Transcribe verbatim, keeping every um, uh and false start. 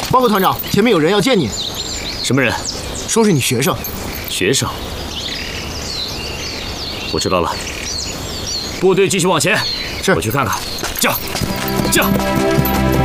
报告团长，前面有人要见你。 什么人？ 说是你学生。 学生。我知道了。部队继续往前。 是。 我去看看。驾，驾。